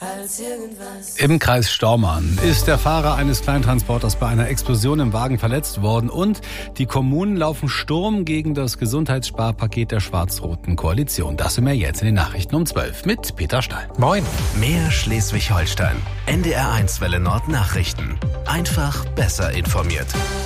als irgendwas. Im Kreis Stormarn ist der Fahrer eines Kleintransporters bei einer Explosion im Wagen verletzt worden und die Kommunen laufen Sturm gegen das Gesundheitssparpaket der schwarz-roten Koalition. Das sind wir jetzt in den Nachrichten um 12 mit Peter Stahl. Moin. Mehr Schleswig-Holstein. NDR1 Welle Nord Nachrichten. Einfach besser informiert.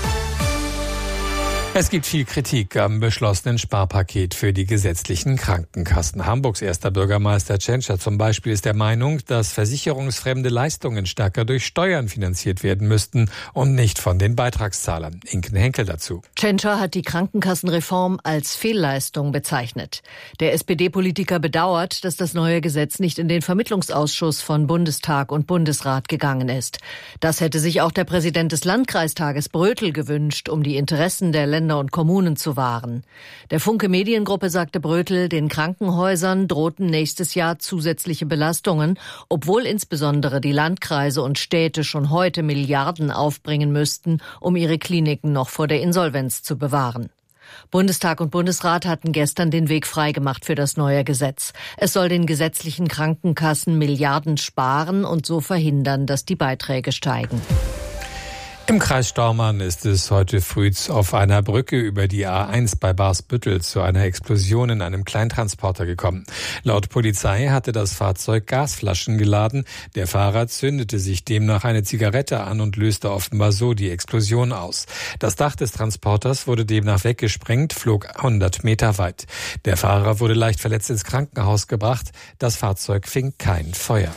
Es gibt viel Kritik am beschlossenen Sparpaket für die gesetzlichen Krankenkassen. Hamburgs erster Bürgermeister Tschentscher zum Beispiel ist der Meinung, dass versicherungsfremde Leistungen stärker durch Steuern finanziert werden müssten und nicht von den Beitragszahlern. Inken Henkel dazu. Tschentscher hat die Krankenkassenreform als Fehlleistung bezeichnet. Der SPD-Politiker bedauert, dass das neue Gesetz nicht in den Vermittlungsausschuss von Bundestag und Bundesrat gegangen ist. Das hätte sich auch der Präsident des Landkreistages Brötel gewünscht, um die Interessen der Länder und Kommunen zu wahren. Der Funke Mediengruppe sagte Brötel, den Krankenhäusern drohten nächstes Jahr zusätzliche Belastungen, obwohl insbesondere die Landkreise und Städte schon heute Milliarden aufbringen müssten, um ihre Kliniken noch vor der Insolvenz zu bewahren. Bundestag und Bundesrat hatten gestern den Weg freigemacht für das neue Gesetz. Es soll den gesetzlichen Krankenkassen Milliarden sparen und so verhindern, dass die Beiträge steigen. Im Kreis Stormarn ist es heute früh auf einer Brücke über die A1 bei Barsbüttel zu einer Explosion in einem Kleintransporter gekommen. Laut Polizei hatte das Fahrzeug Gasflaschen geladen. Der Fahrer zündete sich demnach eine Zigarette an und löste offenbar so die Explosion aus. Das Dach des Transporters wurde demnach weggesprengt, flog 100 Meter weit. Der Fahrer wurde leicht verletzt ins Krankenhaus gebracht. Das Fahrzeug fing kein Feuer.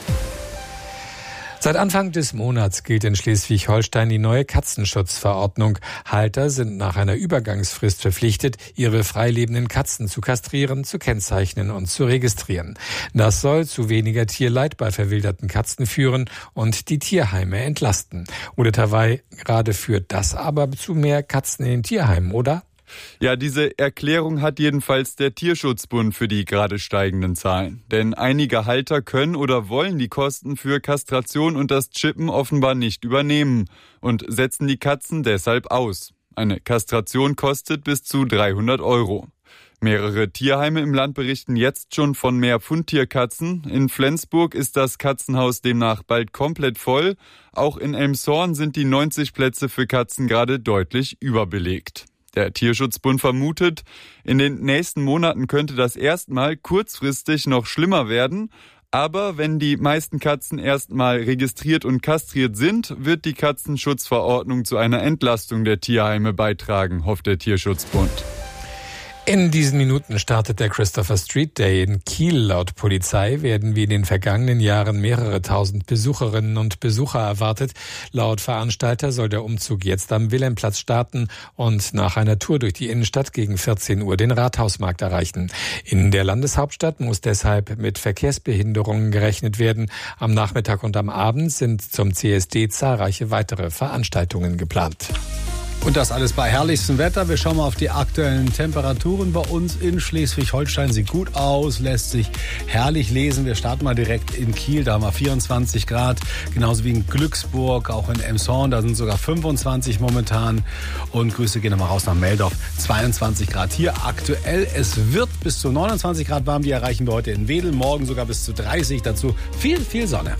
Seit Anfang des Monats gilt in Schleswig-Holstein die neue Katzenschutzverordnung. Halter sind nach einer Übergangsfrist verpflichtet, ihre freilebenden Katzen zu kastrieren, zu kennzeichnen und zu registrieren. Das soll zu weniger Tierleid bei verwilderten Katzen führen und die Tierheime entlasten. Ude Tawai, gerade führt das aber zu mehr Katzen in den Tierheimen, oder? Ja, diese Erklärung hat jedenfalls der Tierschutzbund für die gerade steigenden Zahlen. Denn einige Halter können oder wollen die Kosten für Kastration und das Chippen offenbar nicht übernehmen und setzen die Katzen deshalb aus. Eine Kastration kostet bis zu 300 €. Mehrere Tierheime im Land berichten jetzt schon von mehr Fundtierkatzen. In Flensburg ist das Katzenhaus demnach bald komplett voll. Auch in Elmshorn sind die 90 Plätze für Katzen gerade deutlich überbelegt. Der Tierschutzbund vermutet, in den nächsten Monaten könnte das erstmal kurzfristig noch schlimmer werden. Aber wenn die meisten Katzen erstmal registriert und kastriert sind, wird die Katzenschutzverordnung zu einer Entlastung der Tierheime beitragen, hofft der Tierschutzbund. In diesen Minuten startet der Christopher Street Day in Kiel. Laut Polizei werden wie in den vergangenen Jahren mehrere tausend Besucherinnen und Besucher erwartet. Laut Veranstalter soll der Umzug jetzt am Wilhelmplatz starten und nach einer Tour durch die Innenstadt gegen 14 Uhr den Rathausmarkt erreichen. In der Landeshauptstadt muss deshalb mit Verkehrsbehinderungen gerechnet werden. Am Nachmittag und am Abend sind zum CSD zahlreiche weitere Veranstaltungen geplant. Und das alles bei herrlichstem Wetter. Wir schauen mal auf die aktuellen Temperaturen bei uns in Schleswig-Holstein. Sieht gut aus, lässt sich herrlich lesen. Wir starten mal direkt in Kiel, da haben wir 24 Grad. Genauso wie in Glücksburg, auch in Elmshorn, da sind sogar 25 momentan. Und Grüße gehen nochmal raus nach Meldorf, 22 Grad hier aktuell. Es wird bis zu 29 Grad warm, die erreichen wir heute in Wedel. Morgen sogar bis zu 30, dazu viel Sonne.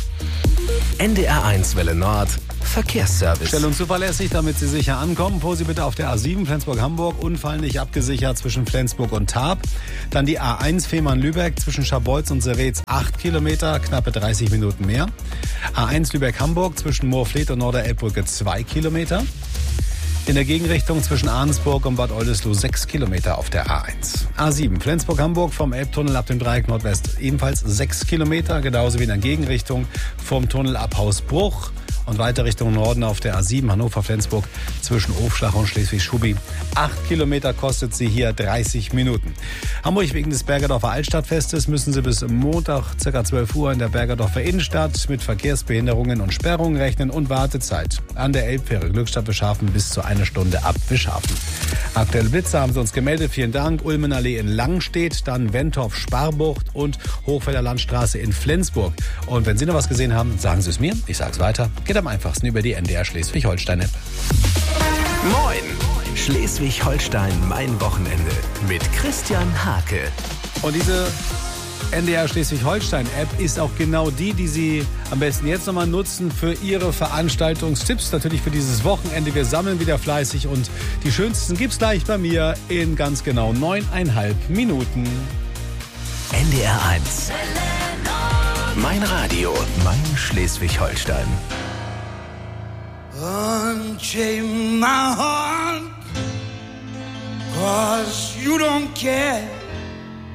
NDR1 Welle Nord Verkehrsservice. Schnell und zuverlässig, damit Sie sicher ankommen. Fuhr Sie bitte auf der A7 Flensburg-Hamburg. Unfall nicht abgesichert zwischen Flensburg und Tarp. Dann die A1 Fehmarn-Lübeck zwischen Scharbeutz und Seretz 8 Kilometer, knappe 30 Minuten mehr. A1 Lübeck-Hamburg zwischen Moorfleet und Norderelbbrücke 2 Kilometer. In der Gegenrichtung zwischen Ahrensburg und Bad Oldesloe 6 Kilometer auf der A1. A7 Flensburg-Hamburg vom Elbtunnel ab dem Dreieck Nordwest ebenfalls 6 Kilometer, genauso wie in der Gegenrichtung vom Tunnel ab Hausbruch. Und weiter Richtung Norden auf der A7 Hannover-Flensburg zwischen Ofschlach und Schleswig-Schubi. 8 Kilometer kostet sie hier 30 Minuten. Hamburg wegen des Bergerdorfer Altstadtfestes müssen Sie bis Montag ca. 12 Uhr in der Bergerdorfer Innenstadt mit Verkehrsbehinderungen und Sperrungen rechnen und Wartezeit an der Elbfähre Glückstadt Wischhafen bis zu 1 Stunde ab Wischhafen. Aktuelle Blitze haben Sie uns gemeldet. Vielen Dank. Ulmenallee in Langstedt, dann Wentorf-Sparbucht und Hochfelder Landstraße in Flensburg. Und wenn Sie noch was gesehen haben, sagen Sie es mir. Ich sage es weiter. Geht am einfachsten über die NDR Schleswig-Holstein-App. Moin! Schleswig-Holstein, mein Wochenende mit Christian Hake. Und diese NDR Schleswig-Holstein-App ist auch genau die Sie am besten jetzt nochmal nutzen für Ihre Veranstaltungstipps. Natürlich für dieses Wochenende. Wir sammeln wieder fleißig und die schönsten gibt's gleich bei mir in ganz genau 9,5 Minuten. NDR 1. Mein Radio, mein Schleswig-Holstein. Unchain my heart, 'cause you don't care.